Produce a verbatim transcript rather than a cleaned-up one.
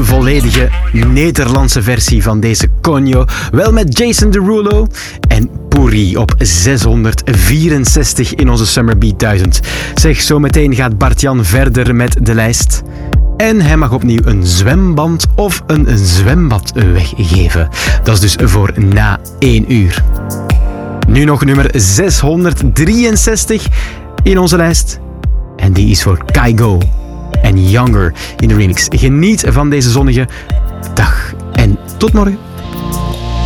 volledige Nederlandse versie van deze Conjo. Wel met Jason Derulo en Puri op zeshonderdvierenzestig in onze Summer Beat duizend. Zeg, zometeen gaat Bart-Jan verder met de lijst. En hij mag opnieuw een zwemband of een zwembad weggeven. Dat is dus voor na één uur. Nu nog nummer zeshonderddrieënzestig in onze lijst. En die is voor Kygo en Younger in de remix. Geniet van deze zonnige dag en tot morgen.